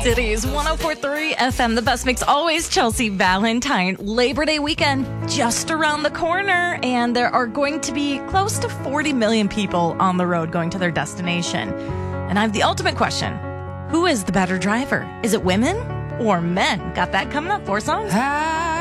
Cities 104.3 FM, the best mix always. Chelsea Valentine. Labor Day weekend just around the corner, and there are going to be close to 40 million people on the road going to their destination. And I have the ultimate question. Who is the better driver? Is it women or men? Got that coming up. 4 songs.